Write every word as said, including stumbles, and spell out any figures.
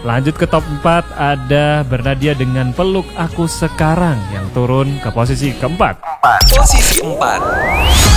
Lanjut ke top empat, ada Bernadia dengan Peluk Aku Sekarang yang turun ke posisi keempat. Posisi empat.